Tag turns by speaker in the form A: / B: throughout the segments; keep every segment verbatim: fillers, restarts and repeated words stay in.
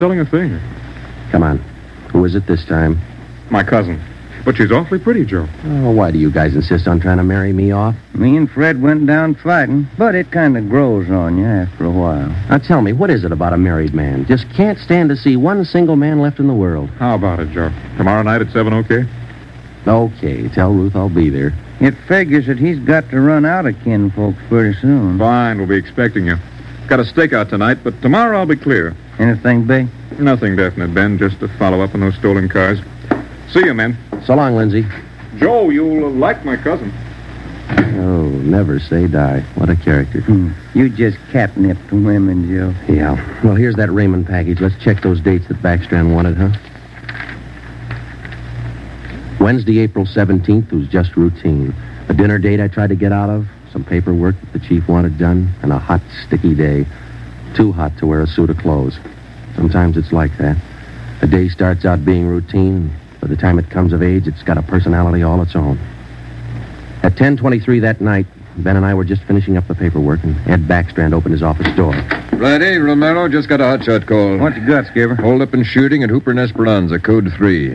A: selling a thing.
B: Come on. Who is it this time?
A: My cousin. But she's awfully pretty, Joe.
B: Oh, why do you guys insist on trying to marry me off?
C: Me and Fred went down fighting, but it kind of grows on you after a while.
B: Now tell me, what is it about a married man? Just can't stand to see one single man left in the world.
A: How about it, Joe? Tomorrow night at seven, okay?
B: Okay, tell Ruth I'll be there.
C: It figures that he's got to run out of kinfolks pretty soon.
A: Fine, we'll be expecting you. Got a stakeout tonight, but tomorrow I'll be clear.
C: Anything big?
A: Nothing definite, Ben. Just to follow up on those stolen cars. See you, men.
B: So long, Lindsay.
A: Joe, you'll uh, like my cousin.
B: Oh, never say die. What a character.
C: Hmm. You just catnip to women, Joe.
B: Yeah. Well, here's that Raymond package. Let's check those dates that Backstrand wanted, huh? Wednesday, April seventeenth was just routine. A dinner date I tried to get out of, some paperwork that the chief wanted done, and a hot, sticky day. Too hot to wear a suit of clothes. Sometimes it's like that. A day starts out being routine. By the time it comes of age, it's got a personality all its own. At ten twenty-three that night, Ben and I were just finishing up the paperwork, and Ed Backstrand opened his office door.
D: Ready, Romero. Just got a hotshot call.
C: What you got, Skipper?
D: Hold up and shooting at Hooper and Esperanza, code three.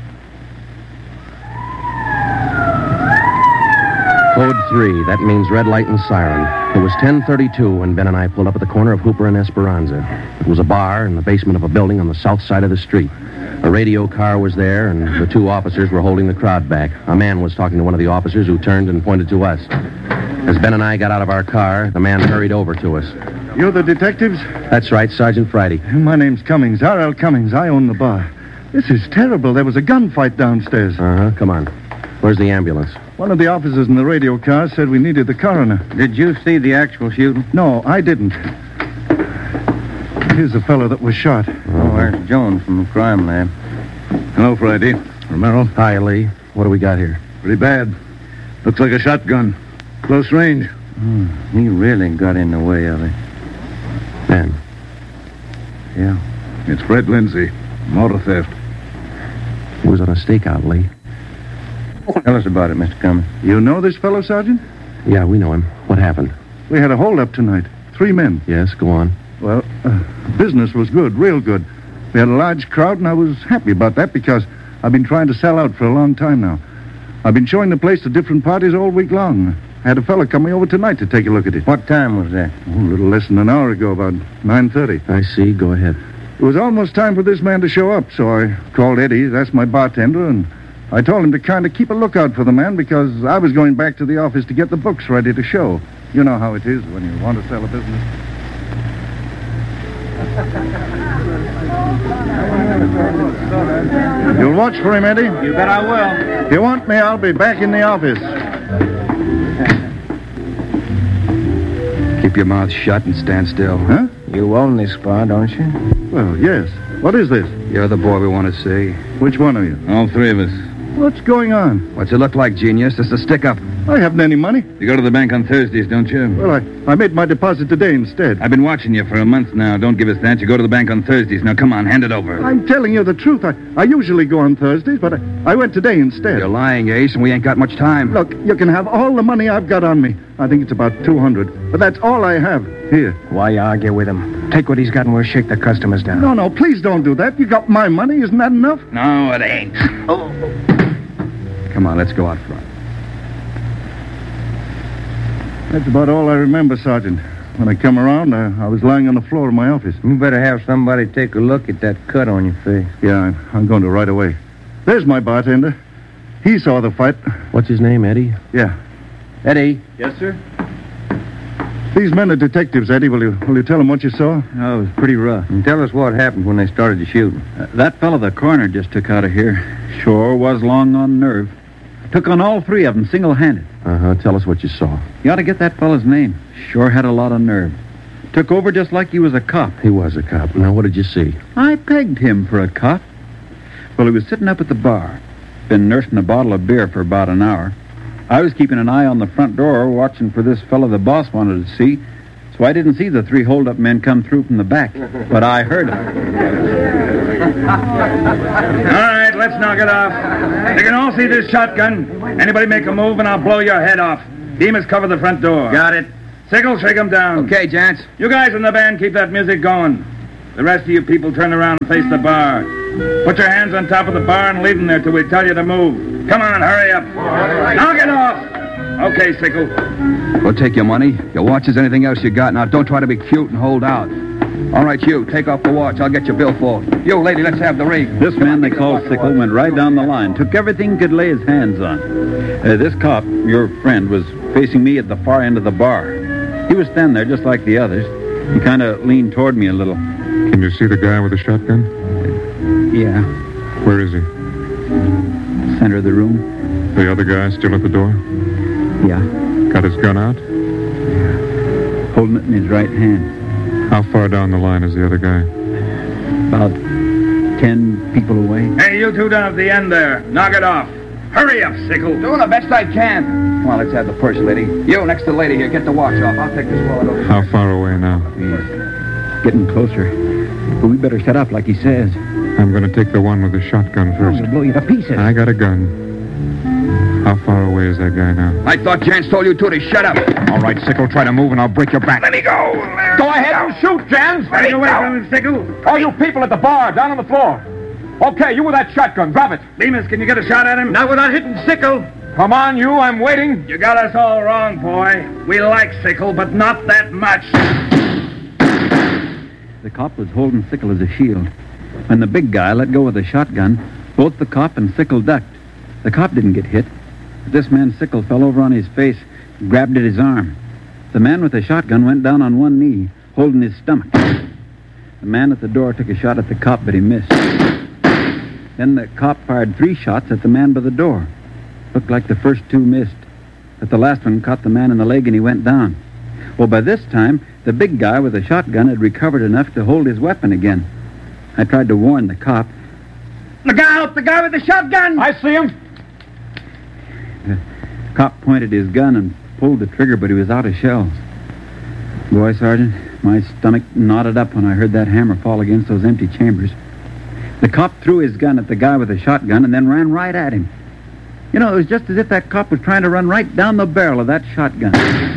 B: Code three. That means red light and siren. It was ten thirty-two when Ben and I pulled up at the corner of Hooper and Esperanza. It was a bar in the basement of a building on the south side of the street. A radio car was there, and the two officers were holding the crowd back. A man was talking to one of the officers who turned and pointed to us. As Ben and I got out of our car, the man hurried over to us.
E: You're the detectives?
B: That's right, Sergeant Friday.
E: My name's Cummings, R L. Cummings. I own the bar. This is terrible. There was a gunfight downstairs.
B: Uh-huh, come on. Where's the ambulance?
E: One of the officers in the radio car said we needed the coroner.
C: Did you see the actual shooting?
E: No, I didn't. Here's the fellow that was shot.
C: Oh, there's Jones from the crime lab.
F: Hello, Friday. Romero.
B: Hi, Lee. What do we got here?
F: Pretty bad. Looks like a shotgun. Close range.
C: Hmm, he really got in the way of it.
B: Ben.
C: Yeah.
F: It's Fred Lindsay. Motor theft.
B: He was on a stakeout, Lee.
C: Tell us about it, Mister Cummings.
E: You know this fellow, Sergeant?
B: Yeah, we know him. What happened?
E: We had a holdup tonight. Three men.
B: Yes, go on.
E: Well, uh, business was good, real good. We had a large crowd, and I was happy about that because I've been trying to sell out for a long time now. I've been showing the place to different parties all week long. I had a fella coming over tonight to take a look at it.
C: What time was that?
E: Oh, a little less than an hour ago, about nine thirty.
B: I see. Go ahead.
E: It was almost time for this man to show up, so I called Eddie, that's my bartender, and I told him to kind of keep a lookout for the man because I was going back to the office to get the books ready to show. You know how it is when you want to sell a business. You'll watch for him, Eddie?
C: You bet I will.
E: If you want me, I'll be back in the office.
F: Keep your mouth shut and stand still.
E: Huh?
C: You own this bar, don't you?
E: Well, yes. What is this?
F: You're the boy we want to see.
E: Which one are you?
F: All three of us.
E: What's going on?
F: What's it look like, genius? Just a stick-up.
E: I haven't any money.
F: You go to the bank on Thursdays, don't you?
E: Well, I, I made my deposit today instead.
F: I've been watching you for a month now. Don't give us that. You go to the bank on Thursdays. Now, come on, hand it over.
E: I'm telling you the truth. I, I usually go on Thursdays, but I, I went today instead.
F: You're lying, Ace, and we ain't got much time.
E: Look, you can have all the money I've got on me. I think it's about two hundred. But that's all I have. Here.
C: Why argue with him? Take what he's got and we'll shake the customers down.
E: No, no, please don't do that. You got my money. Isn't that enough?
F: No, it ain't.
E: Oh.
F: Come on, let's go out front.
E: That's about all I remember, Sergeant. When I come around, uh, I was lying on the floor of my office.
C: You better have somebody take a look at that cut on your face.
E: Yeah, I'm, I'm going to right away. There's my bartender. He saw the fight.
B: What's his name, Eddie?
E: Yeah.
B: Eddie.
G: Yes, sir?
E: These men are detectives, Eddie. Will you, will you tell them what you saw?
G: Oh, it was pretty rough.
C: And tell us what happened when they started the shooting.
G: Uh, that fellow the coroner just took out of here sure was long on nerve. Took on all three of them single-handed.
B: Uh-huh. Tell us what you saw.
G: You ought to get that fellow's name. Sure had a lot of nerve. Took over just like he was a cop.
B: He was a cop. Now, what did you see?
G: I pegged him for a cop. Well, he was sitting up at the bar. Been nursing a bottle of beer for about an hour. I was keeping an eye on the front door, watching for this fellow the boss wanted to see. So I didn't see the three hold-up men come through from the back. But I heard them.
H: All right, let's knock it off. You can all see this shotgun. Anybody make a move and I'll blow your head off. Demas, cover the front door.
F: Got it.
H: Sickle, shake them down.
F: Okay, gents.
H: You guys in the band, keep that music going. The rest of you people turn around and face the bar. Put your hands on top of the bar and leave them there till we tell you to move. Come on, hurry up. Knock it off. Okay, Sickle.
F: We'll take your money, your watches, anything else you got. Now, don't try to be cute and hold out. All right, you, take off the watch. I'll get your bill for it. You, lady, let's have the ring.
G: This man they called Sickle went right down the line, took everything he could lay his hands on. Uh, this cop, your friend, was facing me at the far end of the bar. He was standing there just like the others. He kind of leaned toward me a little.
A: Can you see the guy with the shotgun?
G: Yeah,
A: Where is he?
G: center of the room.
A: The other guy still at the door?
G: Yeah,
A: Got his gun out?
G: holding it in his right hand.
A: How far down the line is the other guy?
G: About ten people away.
H: Hey, you two down at the end there. Knock it off. Hurry up, Sickle.
F: Doing the best I can. Come on, let's have the purse, lady. You, next to the lady here, get the watch off. I'll take this wallet over.
A: How far away now?
G: He's getting closer. But we better set up like he says.
A: I'm going to take the one with the shotgun first.
G: He'll blow you to pieces.
A: I got a gun. How far away is that guy now?
F: I thought Jans told you to, to shut up.
A: All right, Sickle, try to move and I'll break your back.
H: Let me go.
F: Go ahead and shoot, Jans.
H: Let me away from him, Sickle.
F: All you people at the bar, down on the floor. Okay, you with that shotgun, grab it.
H: Bemis, can you get a shot at him?
F: Not without hitting Sickle. Come on, you, I'm waiting.
H: You got us all wrong, boy. We like Sickle, but not that much.
G: The cop was holding Sickle as a shield. When the big guy let go of the shotgun, both the cop and Sickle ducked. The cop didn't get hit. But this man, Sickle, fell over on his face, grabbed at his arm. The man with the shotgun went down on one knee, holding his stomach. The man at the door took a shot at the cop, but he missed. Then the cop fired three shots at the man by the door. Looked like the first two missed, but the last one caught the man in the leg and he went down. Well, by this time, the big guy with the shotgun had recovered enough to hold his weapon again. I tried to warn the cop.
H: Look out! The guy with the shotgun!
F: I see him.
G: The cop pointed his gun and pulled the trigger, but he was out of shells. Boy, Sergeant, my stomach knotted up when I heard that hammer fall against those empty chambers. The cop threw his gun at the guy with the shotgun and then ran right at him. You know, it was just as if that cop was trying to run right down the barrel of that shotgun.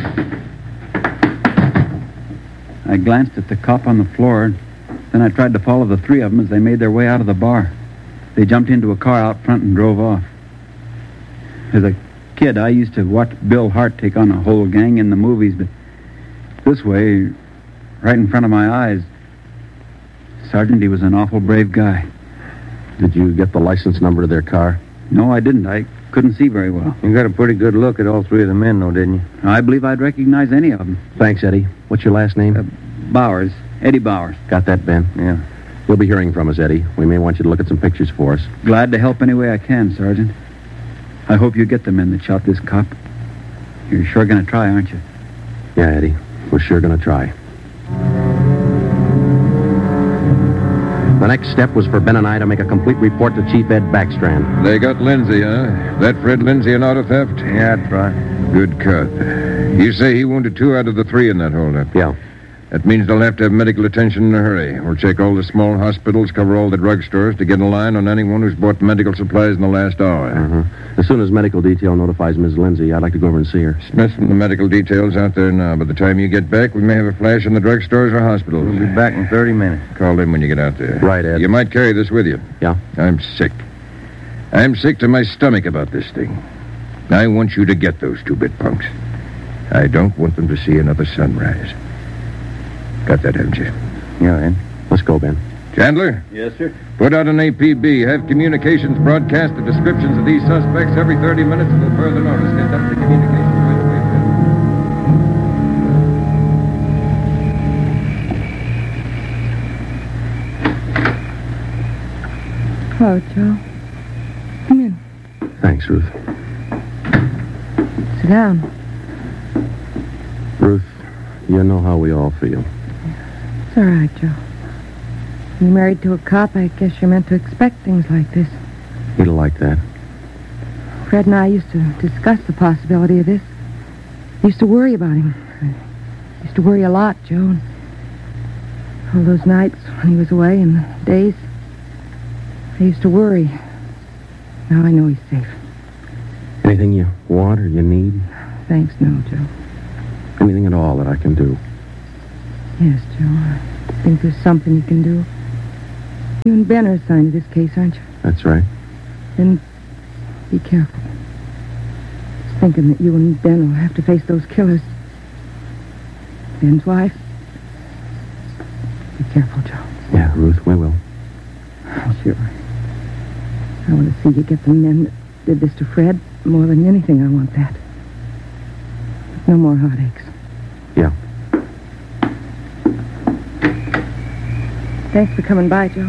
G: I glanced at the cop on the floor, then I tried to follow the three of them as they made their way out of the bar. They jumped into a car out front and drove off. As a kid, I used to watch Bill Hart take on a whole gang in the movies, but this way, right in front of my eyes, Sergeant, he was an awful brave guy.
B: Did you get the license number of their car?
G: No, I didn't. I couldn't see very well.
C: You got a pretty good look at all three of the men, though, didn't you?
G: I believe I'd recognize any of them.
B: Thanks, Eddie. What's your last name?
G: Uh, Bowers. Eddie Bowers.
B: Got that, Ben?
C: Yeah.
B: You'll be hearing from us, Eddie. We may want you to look at some pictures for us.
G: Glad to help any way I can, Sergeant. I hope you get the men that shot this cop. You're sure going to try, aren't you?
B: Yeah, Eddie. We're sure going to try. The next step was for Ben and I to make a complete report to Chief Ed Backstrand.
D: They got Lindsay, huh? That Fred Lindsay an auto theft?
C: Yeah, that's right.
D: Good cut. You say he wounded two out of the three in that holdup.
B: Yeah.
D: That means they'll have to have medical attention in a hurry. We'll check all the small hospitals, cover all the drugstores to get a line on anyone who's bought medical supplies in the last hour.
B: Uh-huh. As soon as medical detail notifies Miss Lindsay, I'd like to go over and see her.
D: Smith from the medical detail's out there now. By the time you get back, we may have a flash in the drugstores or hospitals.
C: We'll be back in thirty minutes.
D: Call them when you get out there.
B: Right, Ed.
D: You might carry this with you.
B: Yeah?
D: I'm sick. I'm sick to my stomach about this thing. I want you to get those two-bit punks. I don't want them to see another sunrise. Got that, haven't you?
C: Yeah, Ed.
B: Let's go, Ben.
D: Chandler?
G: Yes, sir.
D: Put out an A P B. Have communications broadcast the descriptions of these suspects every thirty minutes until further notice. Get that to communications right away.
I: Hello, Joe. Come in.
B: Thanks, Ruth.
I: Sit down.
B: Ruth, you know how we all feel.
I: It's all right, Joe. You're married to a cop, I guess you're meant to expect things like this.
B: He'd like that.
I: Fred and I used to discuss the possibility of this. I used to worry about him. I used to worry a lot, Joe. And all those nights when he was away and the days, I used to worry. Now I know he's safe.
B: Anything you want or you need?
I: Thanks, no, Joe.
B: Anything at all that I can do?
I: Yes, Joe. I think there's something you can do. You and Ben are assigned to this case, aren't you?
B: That's right.
I: Then be careful. Just thinking that you and Ben will have to face those killers. Ben's wife. Be careful, Joe.
B: Yeah, Ruth, we will.
I: Sure. I want to see you get the men that did this to Fred. More than anything, I want that. No more heartaches.
B: Yeah.
I: Thanks for coming by, Joe.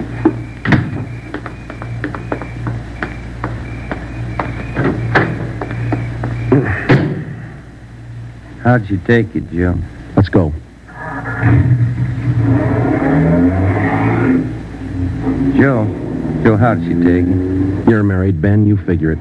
C: How'd you take it, Joe?
B: Let's go.
C: Joe? Joe, how'd she take it?
B: You're married, Ben. You figure it.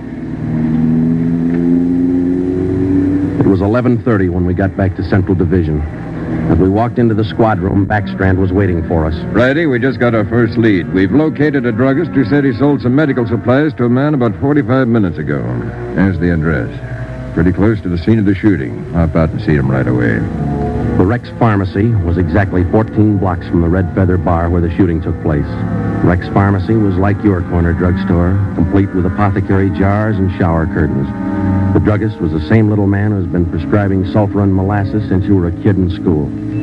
B: It was eleven thirty when we got back to Central Division. As we walked into the squad room, Backstrand was waiting for us.
D: Friday, we just got our first lead. We've located a druggist who said he sold some medical supplies to a man about forty-five minutes ago. There's the address. Pretty close to the scene of the shooting. Hop out and see him right away.
B: The Rex Pharmacy was exactly fourteen blocks from the Red Feather Bar where the shooting took place. Rex Pharmacy was like your corner drugstore, complete with apothecary jars and shower curtains. The druggist was the same little man who has been prescribing sulfur and molasses since you were a kid in school.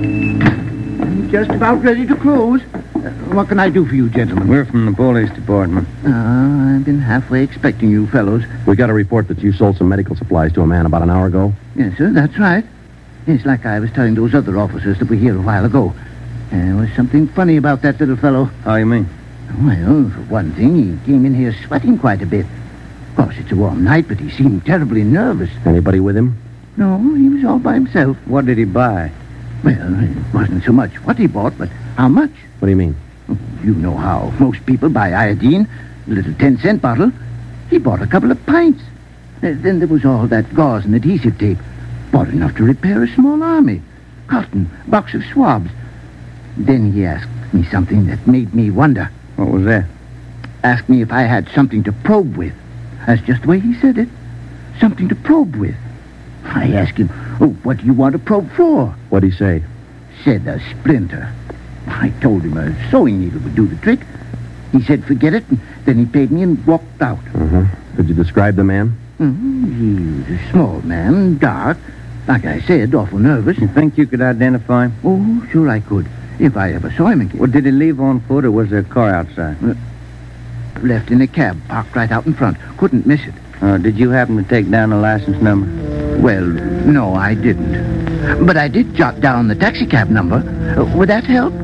J: I'm just about ready to close. Uh, what can I do for you, gentlemen?
C: We're from the police department.
J: Uh, I've been halfway expecting you fellows.
B: We got a report that you sold some medical supplies to a man about an hour ago.
J: Yes, sir, that's right. It's like I was telling those other officers that were here a while ago. There was something funny about that little fellow.
C: How you mean?
J: Well, for one thing, he came in here sweating quite a bit. Of course, it's a warm night, but he seemed terribly nervous.
B: Anybody with him?
J: No, he was all by himself.
C: What did he buy?
J: Well, it wasn't so much what he bought, but how much.
B: What do you mean?
J: You know how most people buy iodine, a little ten-cent bottle. He bought a couple of pints. Uh, Then there was all that gauze and adhesive tape. Bought enough to repair a small army. Cotton, box of swabs. Then he asked me something that made me wonder.
C: What was that?
J: Asked me if I had something to probe with. That's just the way he said it. Something to probe with. I asked him, oh, what do you want to probe for?
B: What'd he say?
J: Said a splinter. I told him a sewing needle would do the trick. He said, forget it, and then he paid me and walked out.
B: Uh-huh. Could you describe the man?
J: Mm-hmm. He was a small man, dark. Like I said, awful nervous.
C: You think you could identify him?
J: Oh, sure I could, if I ever saw him again.
C: Well, did he leave on foot, or was there a car outside?
J: Uh, left in a cab, parked right out in front. Couldn't miss it.
C: Uh, did you happen to take down the license number?
J: Well, no, I didn't. But I did jot down the taxicab number. Uh, would that help?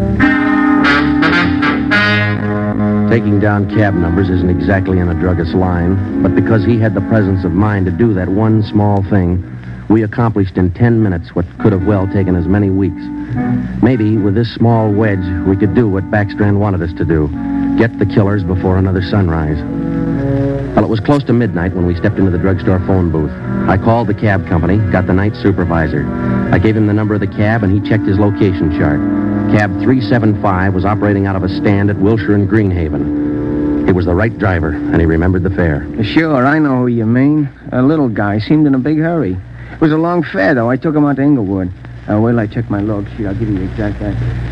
B: Taking down cab numbers isn't exactly in a druggist's line, but because he had the presence of mind to do that one small thing, we accomplished in ten minutes what could have well taken as many weeks. Maybe with this small wedge, we could do what Backstrand wanted us to do, get the killers before another sunrise. Well, it was close to midnight when we stepped into the drugstore phone booth. I called the cab company, got the night supervisor. I gave him the number of the cab, and he checked his location chart. Cab three seven five was operating out of a stand at Wilshire and Greenhaven. He was the right driver, and he remembered the fare.
C: Sure, I know who you mean. A little guy. Seemed in a big hurry. It was a long fare, though. I took him out to Inglewood. Uh, wait till I check my log sheet. I'll give you the exact address.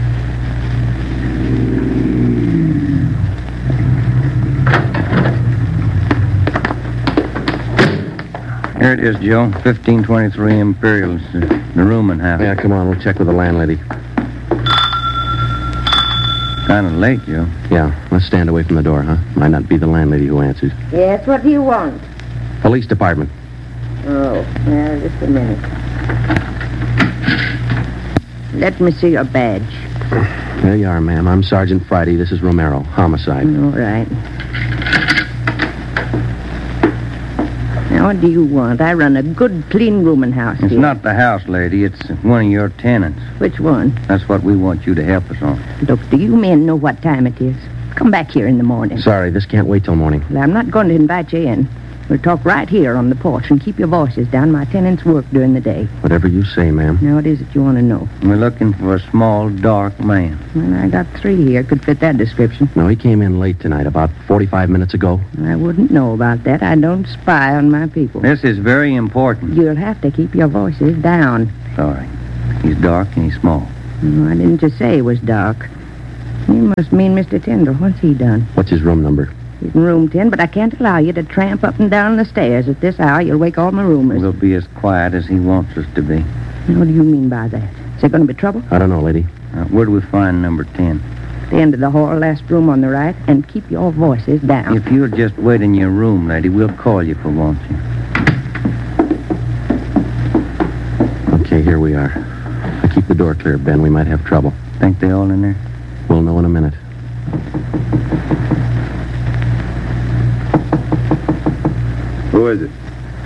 C: Here it is, Joe. fifteen twenty-three Imperial. It's the, the room and half.
B: Yeah, come on, we'll check with the landlady.
C: Kind of late, Joe.
B: Yeah, let's stand away from the door, huh? Might not be the landlady who answers.
I: Yes, what do you want?
B: Police department.
I: Oh, now, just a minute. Let me see your badge.
B: There you are, ma'am. I'm Sergeant Friday. This is Romero. Homicide.
I: All right. Now, what do you want? I run a good, clean rooming house
C: It's
I: here.
C: not the house, lady. It's one of your tenants.
I: Which one?
C: That's what we want you to help us on.
I: Look, do you men know what time it is? Come back here in the morning.
B: Sorry, this can't wait till morning.
I: Well, I'm not going to invite you in. We'll talk right here on the porch and keep your voices down. My tenants work during the day.
B: Whatever you say, ma'am.
I: Now, what is it you want to know?
C: We're looking for a small, dark man.
I: Well, I got three here. Could fit that description.
B: No, he came in late tonight, about forty-five minutes ago.
I: I wouldn't know about that. I don't spy on my people.
C: This is very important.
I: You'll have to keep your voices down.
C: Sorry. He's dark and he's small.
K: Oh, I didn't just say it was dark. You must mean Mister Tyndall. What's he done?
B: What's his room number?
K: He's in room ten, but I can't allow you to tramp up and down the stairs at this hour. You'll wake all my roomers.
C: We'll be as quiet as he wants us to be.
K: What do you mean by that? Is there going to be trouble?
B: I don't know, lady.
C: Uh, where do we find number ten?
K: The end of the hall, last room on the right, and keep your voices down.
C: If you'll just wait in your room, lady, we'll call you for want you.
B: Okay, here we are. Now keep the door clear, Ben. We might have trouble.
C: Think they all in there?
B: We'll know in a minute.
F: Who is it?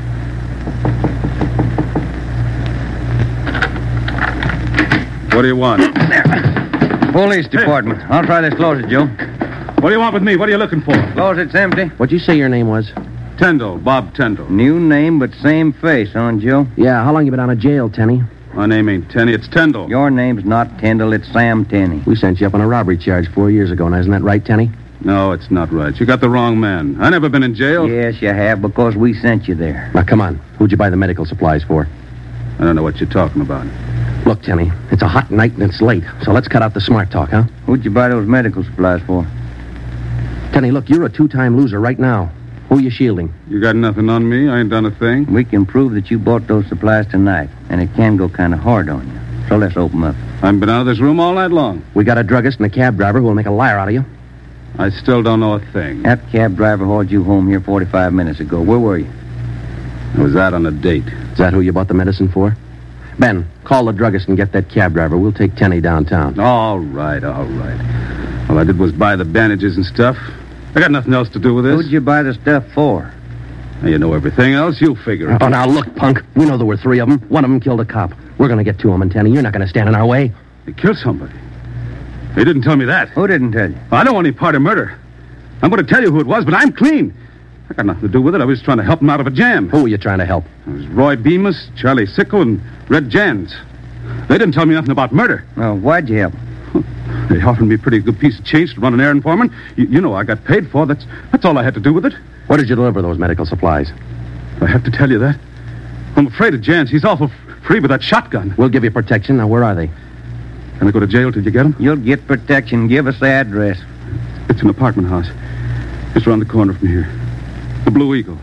F: What do you want?
C: Police department. Hey. I'll try this closet, Joe.
F: What do you want with me? What are you looking for?
C: Closet's empty.
B: What'd you say your name was?
F: Tyndall, Bob Tyndall.
C: New name, but same face, huh, Joe?
B: Yeah, how long you been out of jail, Tenny?
F: My name ain't Tenny, it's Tyndall.
C: Your name's not Tyndall, it's Sam Tenney.
B: We sent you up on a robbery charge four years ago. Now, isn't that right, Tenny?
F: No, it's not right. You got the wrong man. I never been in jail.
C: Yes, you have, because we sent you there.
B: Now, come on. Who'd you buy the medical supplies for?
F: I don't know what you're talking about.
B: Look, Tenny, it's a hot night and it's late, so let's cut out the smart talk, huh?
C: Who'd you buy those medical supplies for?
B: Tenny, look, you're a two-time loser right now. Who are you shielding?
F: You got nothing on me. I ain't done a thing.
C: We can prove that you bought those supplies tonight, and it can go kind of hard on you. So let's open up.
F: I've been out of this room all night long.
B: We got a druggist and a cab driver who will make a liar out of you.
F: I still don't know a thing.
C: That cab driver hauled you home here forty-five minutes ago. Where were you?
F: I was out on a date.
B: Is that who you bought the medicine for? Ben, call the druggist and get that cab driver. We'll take Tenny downtown.
F: All right, all right. All I did was buy the bandages and stuff. I got nothing else to do with this.
C: Who'd you buy the stuff for?
F: Now, you know everything else. You figure it.
B: Oh, now, look, punk. We know there were three of them. One of them killed a cop. We're going to get to him, and Tenny, you're not going to stand in our way.
F: They killed somebody. They didn't tell me that.
C: Who didn't tell you?
F: I don't want any part of murder. I'm going to tell you who it was, but I'm clean. I got nothing to do with it. I was trying to help him out of a jam.
B: Who were you trying to help?
F: It was Roy Bemis, Charlie Sickle, and Red Jans. They didn't tell me nothing about murder.
C: Well, why'd you help?
F: They offered me a pretty good piece of change to run an errand for them. You, you know I got paid for. That's that's all I had to do with it.
B: Where did you deliver those medical supplies?
F: I have to tell you that. I'm afraid of Jans. He's awful free with that shotgun.
B: We'll give you protection. Now, where are they?
F: Can I go to jail till you get them?
C: You'll get protection. Give us the address.
F: It's an apartment house. Just around the corner from here. The Blue Eagle.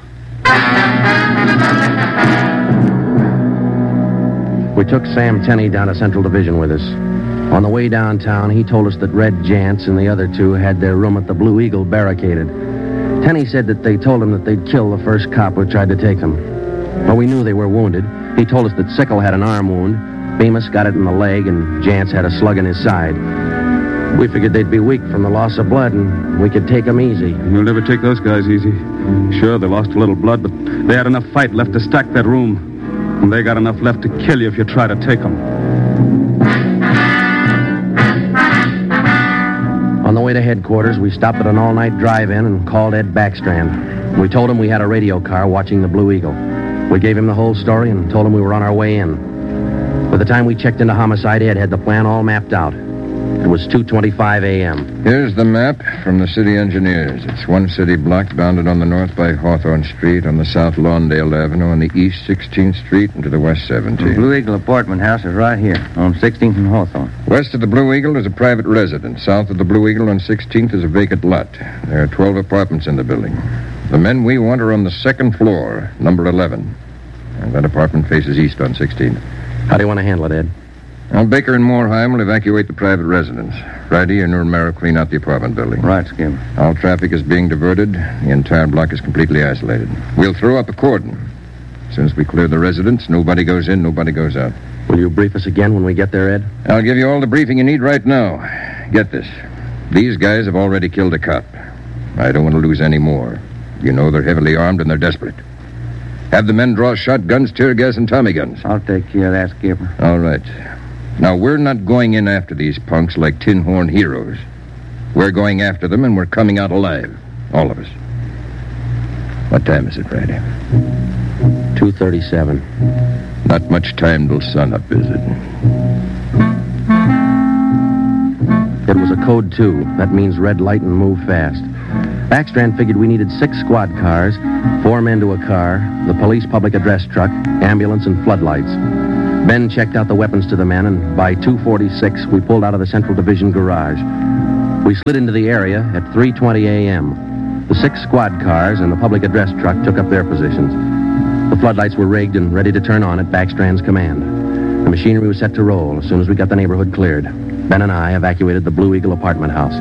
B: We took Sam Tenney down to Central Division with us. On the way downtown, he told us that Red Jantz and the other two had their room at the Blue Eagle barricaded. Tenney said that they told him that they'd kill the first cop who tried to take them. But we knew they were wounded. He told us that Sickle had an arm wound, Bemis got it in the leg, and Jantz had a slug in his side. We figured they'd be weak from the loss of blood, and we could take them easy.
F: You'll never take those guys easy. Sure, they lost a little blood, but they had enough fight left to stack that room. And they got enough left to kill you if you try to take them.
B: On the way to headquarters, we stopped at an all-night drive-in and called Ed Backstrand. We told him we had a radio car watching the Blue Eagle. We gave him the whole story and told him we were on our way in. By the time we checked into homicide, Ed had the plan all mapped out. It was two twenty-five a.m.
D: Here's the map from the city engineers. It's one city block bounded on the north by Hawthorne Street, on the south Lawndale Avenue, on the east sixteenth Street, and to the west seventeenth.
C: The Blue Eagle apartment house is right here, on sixteenth and Hawthorne.
D: West of the Blue Eagle is a private residence. South of the Blue Eagle on sixteenth is a vacant lot. There are twelve apartments in the building. The men we want are on the second floor, number eleven. And that apartment faces east on sixteenth.
B: How do you want to handle it, Ed?
D: Well, Baker and Moorheim will evacuate the private residence. Friday and Nuremberg clean out the apartment building.
C: Right, Skipper.
D: All traffic is being diverted. The entire block is completely isolated. We'll throw up a cordon. As soon as we clear the residence, nobody goes in, nobody goes out.
B: Will you brief us again when we get there, Ed?
D: I'll give you all the briefing you need right now. Get this. These guys have already killed a cop. I don't want to lose any more. You know they're heavily armed and they're desperate. Have the men draw shotguns, tear gas, and Tommy guns.
C: I'll take care of that, Skipper.
D: All right. Now, we're not going in after these punks like tin horn heroes. We're going after them, and we're coming out alive. All of us. What time is it, Friday?
B: two thirty-seven.
D: Not much time till sunup, is it?
B: It was a code two. That means red light and move fast. Backstrand figured we needed six squad cars, four men to a car, the police public address truck, ambulance, and floodlights. Ben checked out the weapons to the men, and by two forty-six, we pulled out of the Central Division garage. We slid into the area at three twenty a.m. The six squad cars and the public address truck took up their positions. The floodlights were rigged and ready to turn on at Backstrand's command. The machinery was set to roll as soon as we got the neighborhood cleared. Ben and I evacuated the Blue Eagle apartment house.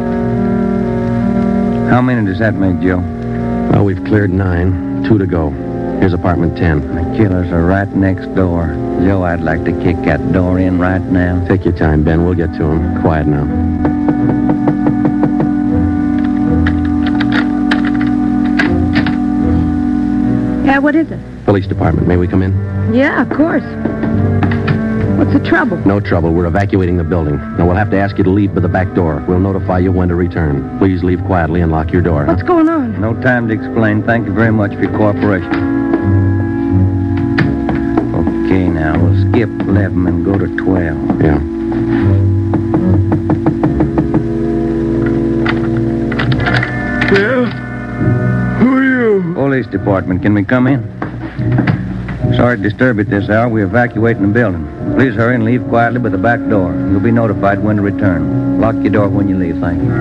C: How many does that make, Joe?
B: Well, we've cleared nine. Two to go. Here's apartment ten.
C: The killers are right next door. Joe, I'd like to kick that door in right now.
B: Take your time, Ben. We'll get to him. Quiet now.
K: Yeah, what is it?
B: Police department. May we come in?
K: Yeah, of course. What's the trouble?
B: No trouble. We're evacuating the building. Now, we'll have to ask you to leave by the back door. We'll notify you when to return. Please leave quietly and lock your door.
K: What's going on?
C: No time to explain. Thank you very much for your cooperation. Okay, now, we'll skip eleven and go to twelve.
B: Yeah.
C: Well, who are you? Police department. Can we come in? Sorry to disturb you at this hour. We're evacuating the building. Please hurry and leave quietly by the back door. You'll be notified when to return. Lock your door when you leave. Thank you.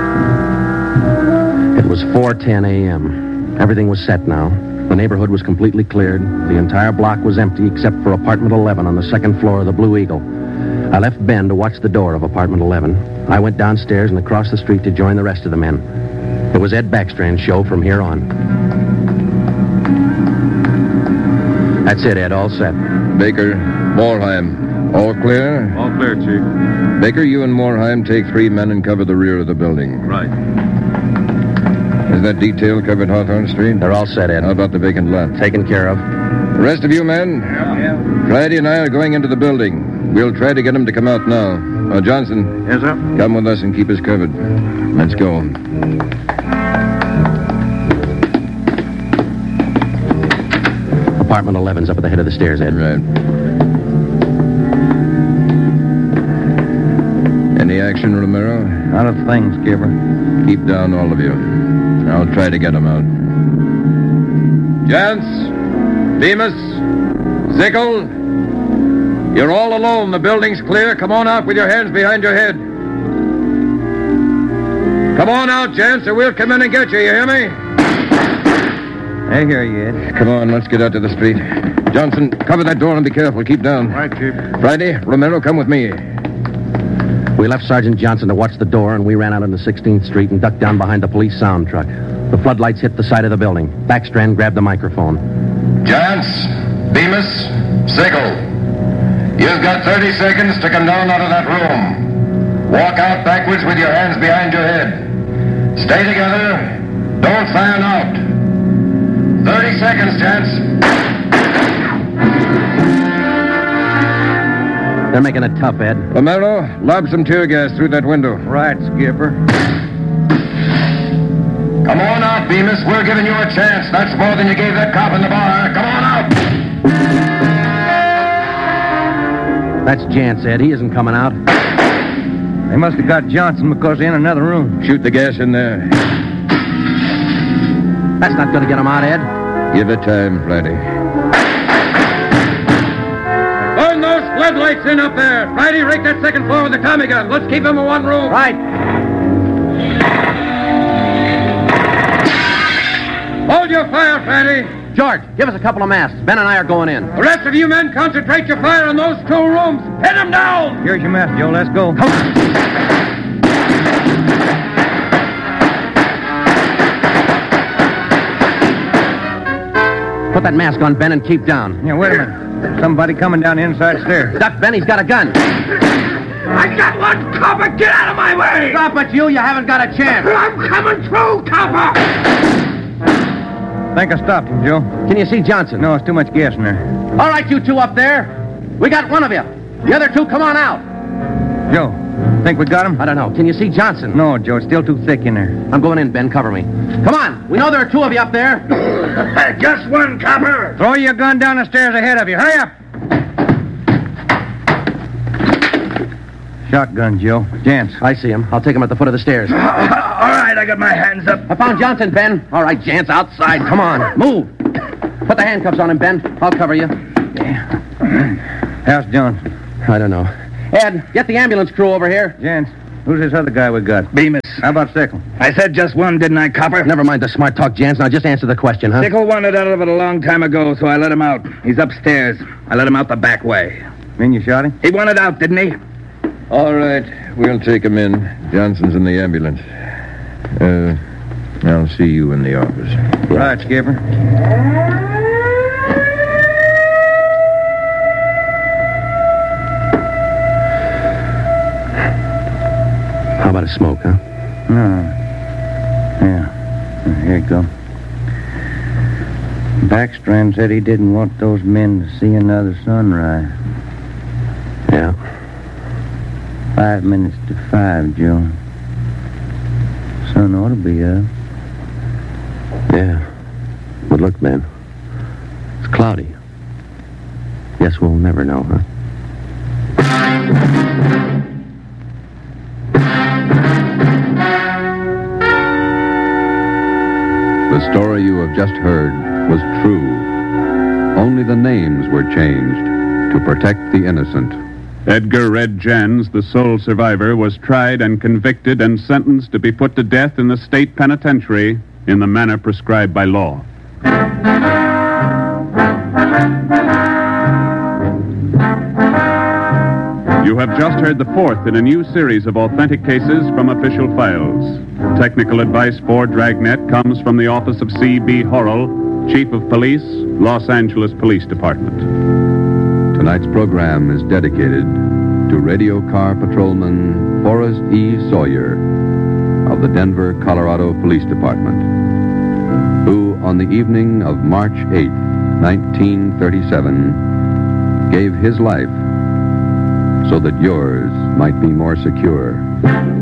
B: It was four ten a.m. Everything was set now. The neighborhood was completely cleared. The entire block was empty except for apartment eleven on the second floor of the Blue Eagle. I left Ben to watch the door of apartment eleven. I went downstairs and across the street to join the rest of the men. It was Ed Backstrand's show from here on. That's it, Ed. All set.
D: Baker, Morheim, all clear?
A: All clear, Chief.
D: Baker, you and Morheim take three men and cover the rear of the building.
A: Right.
D: Is that detail covered Hawthorne Street?
B: They're all set, Ed.
D: How about the vacant lot?
B: Taken care of.
D: The rest of you men?
H: Yeah, yeah.
D: Friday and I are going into the building. We'll try to get him to come out now. Uh, Johnson.
A: Yes, sir?
D: Come with us and keep us covered. Let's go.
B: Apartment eleven's up at the head of the stairs, Ed.
D: Right. Any action, Romero?
C: Not a thing, Skipper.
D: Keep down, all of you. I'll try to get him out. Jance, Bemis, Zickel, you're all alone. The building's clear. Come on out with your hands behind your head. Come on out, Jance, or we'll come in and get you. You hear me?
C: I hear you, Ed.
D: Come on, let's get out to the street. Johnson, cover that door and be careful. Keep down.
A: Right, Chief.
D: Friday, Romero, come with me.
B: We left Sergeant Johnson to watch the door, and we ran out into sixteenth Street and ducked down behind the police sound truck. The floodlights hit the side of the building. Backstrand grabbed the microphone.
L: Jance, Bemis, Zickel, you've got thirty seconds to come down out of that room. Walk out backwards with your hands behind your head. Stay together. Don't fan out. thirty seconds, Jance.
B: They're making it tough, Ed.
D: Romero, lob some tear gas through that window.
C: Right, Skipper.
L: Come on out, Bemis. We're giving you a chance. That's more than you gave that cop in the bar. Come on out.
B: That's Jance, Ed. He isn't coming out.
C: They must have got Johnson because they're in another room.
D: Shoot the gas in there.
B: That's not going to get him out, Ed.
D: Give it time, Friday.
F: Burn those floodlights in up there. Friday, rake that second floor with the Tommy gun. Let's keep them in one room.
B: Right.
F: Hold your fire, Friday.
B: George, give us a couple of masks. Ben and I are going in.
F: The rest of you men concentrate your fire on those two rooms. Hit them down.
C: Here's your mask, Joe. Let's go.
B: Come on. Put that mask on, Ben, and keep down.
C: Yeah, wait a minute. Somebody coming down the inside stairs.
B: Duck, Ben. He's got a gun.
F: I got one, copper. Get out of my way.
B: Stop it, you. You haven't got a chance.
F: I'm coming through, copper.
C: Think I stopped him, Joe.
B: Can you see Johnson?
C: No, it's too much gas in there.
B: All right, you two up there. We got one of you. The other two, come on out.
C: Joe, think we got him?
B: I don't know. Can you see Johnson?
C: No, Joe. It's still too thick in there.
B: I'm going in, Ben. Cover me. Come on. We know there are two of you up there.
F: Just one, copper.
C: Throw your gun down the stairs ahead of you. Hurry up. Shotgun, Joe. Jance.
B: I see him. I'll take him at the foot of the stairs.
F: All right, I got my hands up.
B: I found Johnson, Ben. All right, Jance, outside. Come on. Move. Put the handcuffs on him, Ben. I'll cover you.
C: Yeah. How's Johnson?
B: I don't know. Ed, get the ambulance crew over here.
C: Gents, who's this other guy we got?
H: Bemis.
C: How about Sickle?
H: I said just one, didn't I, Copper?
B: Never mind the smart talk, Jans. Now just answer the question, huh?
H: Sickle wanted out of it a long time ago, so I let him out. He's upstairs. I let him out the back way.
C: Mean you shot him?
H: He wanted out, didn't he?
D: All right, we'll take him in. Johnson's in the ambulance. Uh, I'll see you in the office.
C: Right, Skipper.
B: How about a smoke, huh?
C: No. Yeah. Here you go. Backstrand said he didn't want those men to see another sunrise.
B: Yeah.
C: Five minutes to five, Joe. Sun ought to be up.
B: Yeah. But look, man. It's cloudy. Guess we'll never know, huh?
M: The story you have just heard was true. Only the names were changed to protect the innocent.
A: Edgar Red Jans, the sole survivor, was tried and convicted and sentenced to be put to death in the state penitentiary in the manner prescribed by law. You have just heard the fourth in a new series of authentic cases from official files. Technical advice for Dragnet comes from the office of C B Horrell, Chief of Police, Los Angeles Police Department.
M: Tonight's program is dedicated to radio car patrolman Forrest E. Sawyer of the Denver, Colorado Police Department, who on the evening of March eighth, nineteen thirty-seven, gave his life so that yours might be more secure.